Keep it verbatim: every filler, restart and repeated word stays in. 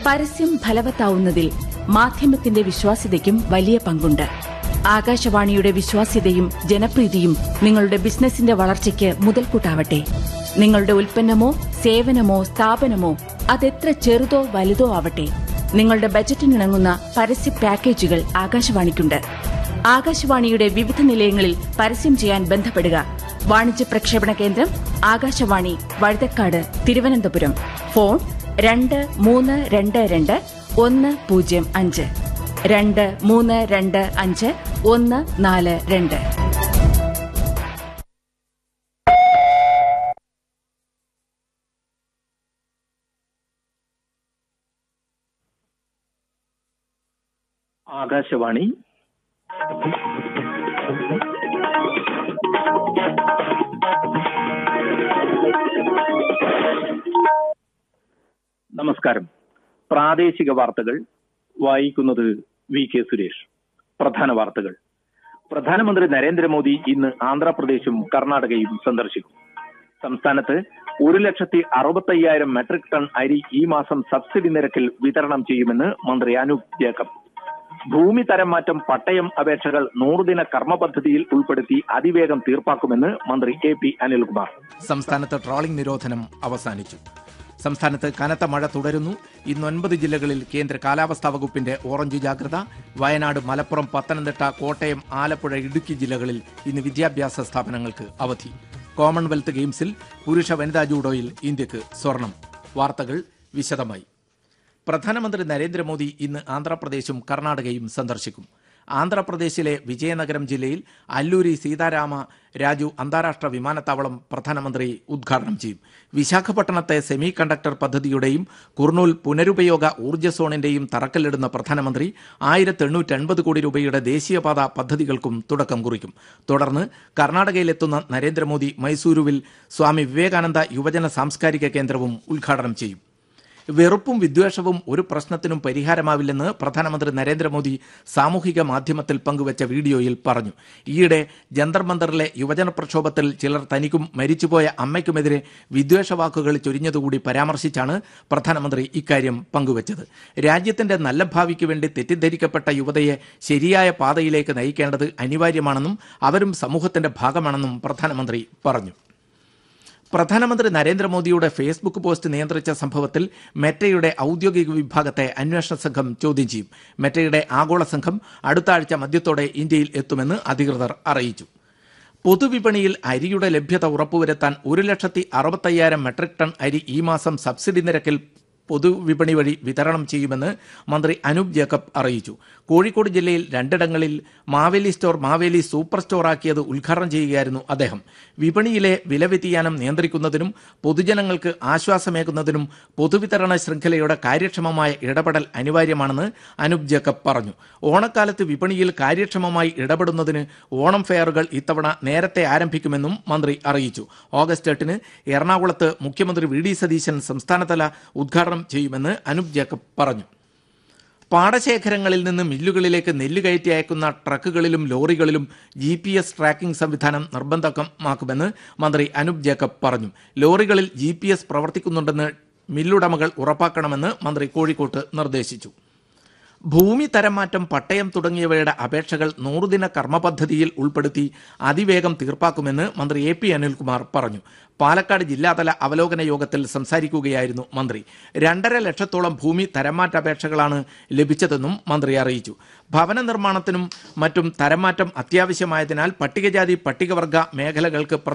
പരസ്യം ഫലവത്താവുന്നതിൽ മാധ്യമത്തിന്റെ വിശ്വാസ്യതയ്ക്കും വലിയ പങ്കുണ്ട്. ആകാശവാണിയുടെ വിശ്വാസ്യതയും ജനപ്രീതിയും നിങ്ങളുടെ ബിസിനസിന്റെ വളർച്ചയ്ക്ക് മുതൽക്കൂട്ടാവട്ടെ. നിങ്ങളുടെ ഉൽപ്പന്നമോ സേവനമോ സ്ഥാപനമോ അതെത്ര ചെറുതോ വലുതോ ആവട്ടെ, നിങ്ങളുടെ ബജറ്റിനിണങ്ങുന്ന പരസ്യ പാക്കേജുകൾ ആകാശവാണിക്കുണ്ട്. ആകാശവാണിയുടെ വിവിധ നിലയങ്ങളിൽ പരസ്യം ചെയ്യാൻ ബന്ധപ്പെടുക. വാണിജ്യ പ്രക്ഷേപണ കേന്ദ്രം ആകാശവാണി, വഴുതക്കാട്, തിരുവനന്തപുരം. ഫോൺ രണ്ട് മൂന്ന് രണ്ട് രണ്ട് ഒന്ന് പൂജ്യം അഞ്ച് രണ്ട് മൂന്ന് രണ്ട് അഞ്ച് ഒന്ന് നാല് രണ്ട്. ആകാശവാണി നമസ്കാരം. പ്രാദേശിക വാർത്തകൾ വായിക്കുന്നത് വി കെ സുരേഷ്. പ്രധാന വാർത്തകൾ. പ്രധാനമന്ത്രി നരേന്ദ്രമോദി ഇന്ന് ആന്ധ്രാപ്രദേശും കർണാടകയും സന്ദർശിക്കും. സംസ്ഥാനത്ത് ഒരു ലക്ഷത്തി അറുപത്തി അയ്യായിരം മെട്രിക് ടൺ അരി ഈ മാസം സബ്സിഡി നിരക്കിൽ വിതരണം ചെയ്യുമെന്ന് മന്ത്രി അനൂപ് ജേക്കബ്. ഭൂമി തരം മാറ്റം പട്ടയം അപേക്ഷകൾ നൂറുദിന കർമ്മ പദ്ധതിയിൽ ഉൾപ്പെടുത്തി അതിവേഗം തീർപ്പാക്കുമെന്ന് മന്ത്രി എ പി അനിൽകുമാർ. സംസ്ഥാനത്ത് ട്രോളിംഗ് നിരോധനം അവസാനിച്ചു. സംസ്ഥാനത്ത് കനത്ത മഴ തുടരുന്നു. ഇന്ന് ഒൻപത് ജില്ലകളിൽ കേന്ദ്ര കാലാവസ്ഥാ വകുപ്പിന്റെ ഓറഞ്ച് ജാഗ്രത. വയനാട്, മലപ്പുറം, പത്തനംതിട്ട, കോട്ടയം, ആലപ്പുഴ, ഇടുക്കി ജില്ലകളിൽ ഇന്ന് വിദ്യാഭ്യാസ സ്ഥാപനങ്ങൾക്ക് അവധി. കോമൺവെൽത്ത് ഗെയിംസിൽ പുരുഷ വനിതാ ജൂഡോയിൽ ഇന്ത്യക്ക് സ്വർണം. വാർത്തകൾ വിശദമായി. പ്രധാനമന്ത്രി നരേന്ദ്രമോദി ഇന്ന് ആന്ധ്രാപ്രദേശും കർണാടകയും സന്ദർശിക്കും. ആന്ധ്രാപ്രദേശിലെ വിജയനഗരം ജില്ലയിൽ അല്ലൂരി സീതാരാമ രാജു അന്താരാഷ്ട്ര വിമാനത്താവളം പ്രധാനമന്ത്രി ഉദ്ഘാടനം ചെയ്യും. വിശാഖപട്ടണത്തെ സെമി കണ്ടക്ടർ പദ്ധതിയുടെയും കുർണൂൽ പുനരുപയോഗ ഊർജ്ജ സോണിന്റെയും തറക്കല്ലിടുന്ന പ്രധാനമന്ത്രി ആയിരത്തി എണ്ണൂറ്റി അൻപത് കോടി രൂപയുടെ ദേശീയപാത പദ്ധതികൾക്കും തുടക്കം കുറിക്കും. തുടർന്ന് കർണാടകയിലെത്തുന്ന നരേന്ദ്രമോദി മൈസൂരുവിൽ സ്വാമി വിവേകാനന്ദ യുവജന സാംസ്കാരിക കേന്ദ്രവും ഉദ്ഘാടനം ചെയ്യും. വെറുപ്പും വിദ്വേഷവും ഒരു പ്രശ്നത്തിനും പരിഹാരമാവില്ലെന്ന് പ്രധാനമന്ത്രി നരേന്ദ്രമോദി സാമൂഹിക മാധ്യമത്തിൽ പങ്കുവച്ച വീഡിയോയിൽ പറഞ്ഞു. ഈയിടെ ജന്തർ മന്ദറിലെ യുവജന പ്രക്ഷോഭത്തിൽ ചിലർ തനിക്കും മരിച്ചുപോയ അമ്മയ്ക്കുമെതിരെ വിദ്വേഷവാക്കുകൾ ചൊരിഞ്ഞതുകൂടി പരാമർശിച്ചാണ് പ്രധാനമന്ത്രി ഇക്കാര്യം പങ്കുവച്ചത്. രാജ്യത്തിന്റെ നല്ല ഭാവിക്ക് വേണ്ടി തെറ്റിദ്ധരിക്കപ്പെട്ട യുവതയെ ശരിയായ പാതയിലേക്ക് നയിക്കേണ്ടത് അനിവാര്യമാണെന്നും അവരും സമൂഹത്തിന്റെ ഭാഗമാണെന്നും പ്രധാനമന്ത്രി പറഞ്ഞു. പ്രധാനമന്ത്രി നരേന്ദ്രമോദിയുടെ ഫേസ്ബുക്ക് പോസ്റ്റ് നിയന്ത്രിച്ച സംഭവത്തിൽ മെറ്റയുടെ ഔദ്യോഗിക വിഭാഗത്തെ അന്വേഷണ സംഘം ചോദ്യം ചെയ്യും. മെറ്റയുടെ ആഗോള സംഘം അടുത്ത ആഴ്ച മധ്യത്തോടെ ഇന്ത്യയിൽ എത്തുമെന്ന് അധികൃതർ അറിയിച്ചു. പൊതുവിപണിയിൽ അരിയുടെ ലഭ്യത ഉറപ്പുവരുത്താൻ ഒരു ലക്ഷത്തി അറുപത്തയ്യായിരം മെട്രിക് ടൺ അരി ഈ മാസം സബ്സിഡി നിരക്കിൽ പൊതുവിപണി വഴി വിതരണം ചെയ്യുമെന്ന് മന്ത്രി അനൂപ് ജേക്കബ് അറിയിച്ചു. കോഴിക്കോട് ജില്ലയിൽ രണ്ടിടങ്ങളിൽ മാവേലി സ്റ്റോർ മാവേലി സൂപ്പർ സ്റ്റോറാക്കിയത് ഉദ്ഘാടനം ചെയ്യുകയായിരുന്നു അദ്ദേഹം. വിപണിയിലെ വില വ്യതിയാനം നിയന്ത്രിക്കുന്നതിനും പൊതുജനങ്ങൾക്ക് ആശ്വാസമേകുന്നതിനും പൊതുവിതരണ ശൃംഖലയുടെ കാര്യക്ഷമമായ ഇടപെടൽ അനിവാര്യമാണെന്ന് അനൂപ് ജേക്കബ് പറഞ്ഞു. ഓണക്കാലത്ത് വിപണിയിൽ കാര്യക്ഷമമായി ഇടപെടുന്നതിന് ഓണം ഫെയറുകൾ ഇത്തവണ നേരത്തെ ആരംഭിക്കുമെന്നും മന്ത്രി അറിയിച്ചു. ഓഗസ്റ്റ് എട്ടിന് എറണാകുളത്ത് മുഖ്യമന്ത്രി വി ഡി സതീശൻ സംസ്ഥാനതല ഉദ്ഘാടനം ചെയ്യുമെന്ന് അനൂപ് ജേക്കബ് പറഞ്ഞു. പാടശേഖരങ്ങളിൽ നിന്ന് മില്ലുകളിലേക്ക് നെല്ല് കയറ്റി അയക്കുന്ന ട്രക്കുകളിലും ലോറികളിലും ജി പി എസ് ട്രാക്കിംഗ് സംവിധാനം നിർബന്ധമാക്കുമെന്ന് മന്ത്രി അനൂപ് ജേക്കബ് പറഞ്ഞു. ലോറികളിൽ ജി പി എസ് പ്രവർത്തിക്കുന്നുണ്ടെന്ന് മില്ലുടമകൾ ഉറപ്പാക്കണമെന്ന് മന്ത്രി കോഴിക്കോട്ട് നിർദ്ദേശിച്ചു. ഭൂമി തരംമാറ്റം, പട്ടയം തുടങ്ങിയവയുടെ അപേക്ഷകൾ നൂറുദിന കർമ്മ പദ്ധതിയിൽ ഉൾപ്പെടുത്തി അതിവേഗം തീർപ്പാക്കുമെന്ന് മന്ത്രി എ പി അനിൽകുമാർ പറഞ്ഞു. പാലക്കാട് ജില്ലാതല അവലോകന യോഗത്തിൽ സംസാരിക്കുകയായിരുന്നു മന്ത്രി. രണ്ടര ലക്ഷത്തോളം ഭൂമി തരംമാറ്റ അപേക്ഷകളാണ് ലഭിച്ചതെന്നും മന്ത്രി അറിയിച്ചു. ഭവന നിർമ്മാണത്തിനും മറ്റും തരംമാറ്റം അത്യാവശ്യമായതിനാൽ പട്ടികജാതി പട്ടികവർഗ മേഖലകൾക്ക്